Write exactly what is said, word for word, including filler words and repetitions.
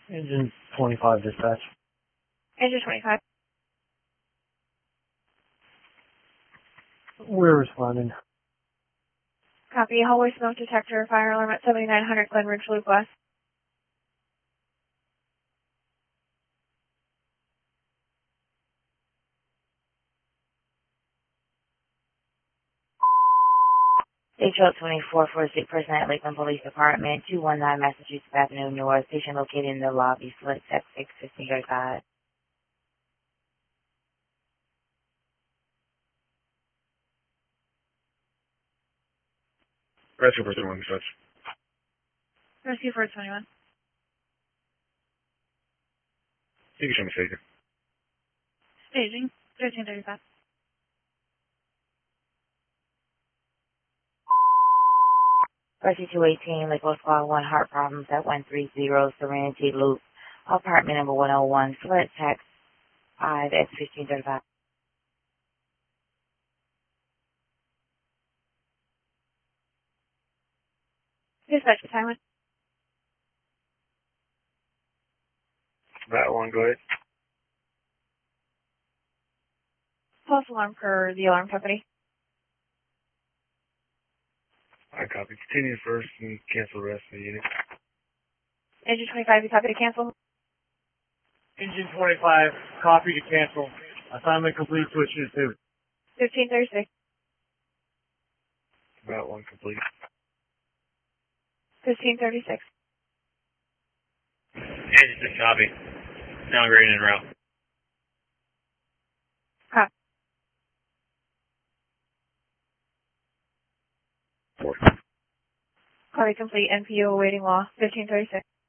Engine twenty-five dispatch. Engine twenty-five. We're responding. Copy. Hallway smoke detector, fire alarm at seventy-nine hundred Glen Ridge Loop West. H L twenty-four forty-six person at Lakeland Police Department, two one nine Massachusetts Avenue North. Patient located in the lobby, split at six fifteen thirty-five. Rescue for twenty-one, such. Rescue for twenty-one. You can show me staging. Staging. thirteen thirty-five. Rescue two eighteen, Lakeland Squad one, heart problems at one thirty, Serenity Loop, apartment number one oh one, split text five at fifteen thirty-five. Dispatch time. That one, go ahead. False alarm for the alarm company. I copy. Continue first and cancel the rest of the unit. Engine twenty-five, you copy to cancel? Engine twenty-five, copy to cancel. Assignment complete, switch to two. fifteen thirty-six. That one complete. fifteen thirty-six. Engine six copy. Downgrading en route. Copy. Four. Copy complete. N P O awaiting law. fifteen thirty-six.